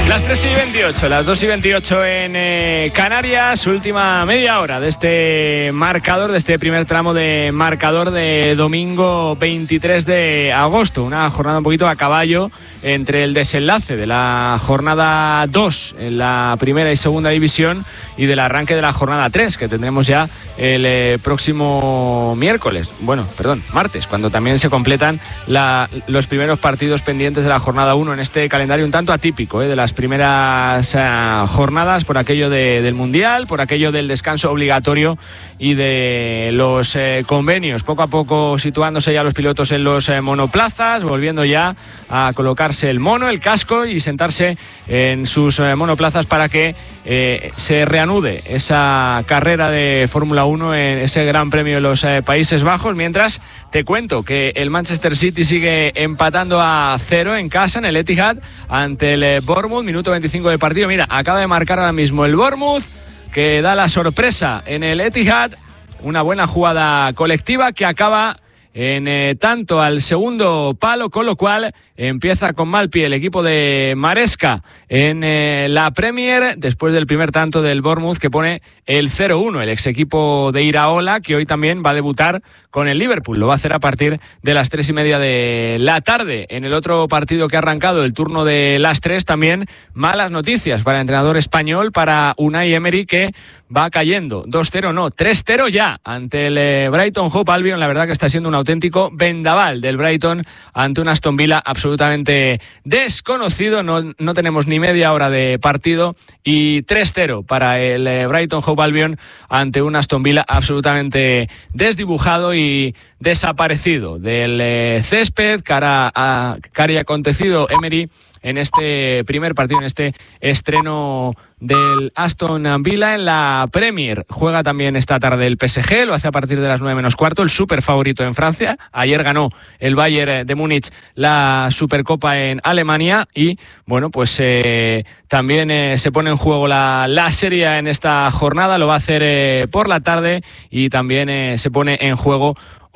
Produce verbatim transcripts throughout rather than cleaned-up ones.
Las tres y veintiocho, las dos y veintiocho en eh, Canarias, última media hora de este marcador, de este primer tramo de marcador de domingo veintitrés de agosto. Una jornada un poquito a caballo entre el desenlace de la jornada dos en la primera y segunda división y del arranque de la jornada tres, que tendremos ya el eh, próximo miércoles, bueno, perdón, martes, cuando también se completan la, los primeros partidos pendientes de la jornada uno en este calendario un tanto atípico, eh, de las primeras uh, jornadas por aquello de, del Mundial, por aquello del descanso obligatorio y de los eh, convenios. Poco a poco situándose ya los pilotos en los eh, monoplazas, volviendo ya a colocarse el mono, el casco y sentarse en sus eh, monoplazas para que eh, se reanude esa carrera de Fórmula uno en ese Gran Premio de los eh, Países Bajos. Mientras te cuento que el Manchester City sigue empatando a cero en casa en el Etihad ante el eh, Bournemouth. Minuto veinticinco de partido. Mira, acaba de marcar ahora mismo el Bournemouth, que da la sorpresa en el Etihad. Una buena jugada colectiva que acaba en eh, tanto al segundo palo, con lo cual empieza con mal pie el equipo de Maresca en eh, la Premier, después del primer tanto del Bournemouth, que pone el cero uno, el ex equipo de Iraola, que hoy también va a debutar con el Liverpool. Lo va a hacer a partir de las tres y media de la tarde. En el otro partido que ha arrancado, el turno de las tres, también malas noticias para el entrenador español, para Unai Emery, que va cayendo. dos cero, no, tres cero ya ante el eh, Brighton Hove Albion. La verdad que está siendo un auténtico vendaval del Brighton ante un Aston Villa absolutamente desconocido. No, no tenemos ni media hora de partido y tres cero para el eh, Brighton Hove Albion ante un Aston Villa absolutamente desdibujado y desaparecido del eh, césped. Cara a cari acontecido Emery en este primer partido, en este estreno del Aston Villa en la Premier. Juega también esta tarde el P S G, lo hace a partir de las nueve menos cuarto, el súper favorito en Francia. Ayer ganó el Bayern de Múnich la Supercopa en Alemania y, bueno, pues eh, también eh, se pone en juego la, la Serie en esta jornada, lo va a hacer eh, por la tarde y también eh, se pone en juego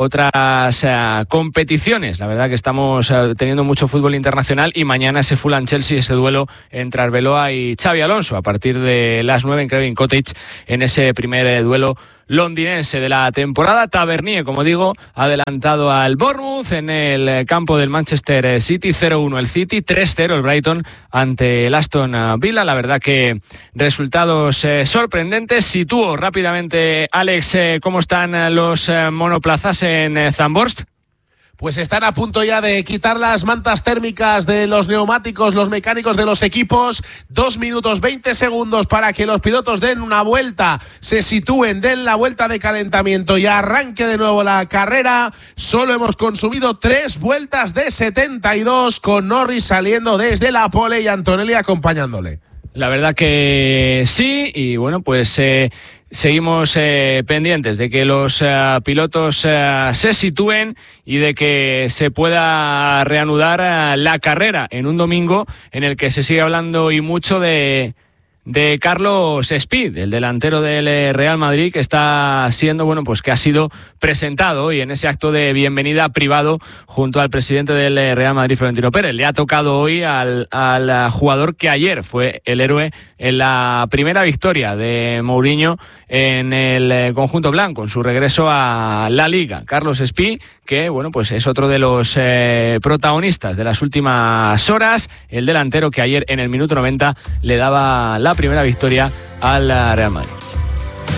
otras uh, competiciones. La verdad que estamos uh, teniendo mucho fútbol internacional y mañana ese Fulham-Chelsea, ese duelo entre Arbeloa y Xabi Alonso a partir de las nueve en Craven Cottage en ese primer eh, duelo londinense de la temporada. Tavernier, como digo, adelantado al Bournemouth en el campo del Manchester City. Cero uno el City, tres cero el Brighton ante el Aston Villa. La verdad que resultados eh, sorprendentes. Sitúo rápidamente, Alex, eh, cómo están los eh, monoplazas en eh, Zandvoort. Pues están a punto ya de quitar las mantas térmicas de los neumáticos, los mecánicos de los equipos. Dos minutos veinte segundos para que los pilotos den una vuelta, se sitúen, den la vuelta de calentamiento y arranque de nuevo la carrera. Solo hemos consumido tres vueltas de setenta y dos, con Norris saliendo desde la pole y Antonelli acompañándole. La verdad que sí, y bueno, pues eh, seguimos eh, pendientes de que los eh, pilotos eh, se sitúen y de que se pueda reanudar eh, la carrera en un domingo en el que se sigue hablando y mucho de... de Carlos Speed, el delantero del Real Madrid, que está siendo, bueno, pues que ha sido presentado hoy en ese acto de bienvenida privado junto al presidente del Real Madrid, Florentino Pérez. Le ha tocado hoy al, al jugador que ayer fue el héroe en la primera victoria de Mourinho en el conjunto blanco, en su regreso a la Liga. Carlos Speed, que, bueno, pues es otro de los eh, protagonistas de las últimas horas, el delantero que ayer en el minuto noventa le daba la primera victoria al Real Madrid.